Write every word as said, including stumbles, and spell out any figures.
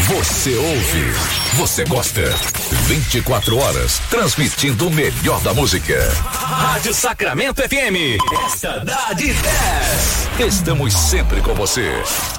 Você ouve, você gosta. vinte e quatro horas, transmitindo o melhor da música. Rádio Sacramento F M. Essa dá de dez. Estamos sempre com você.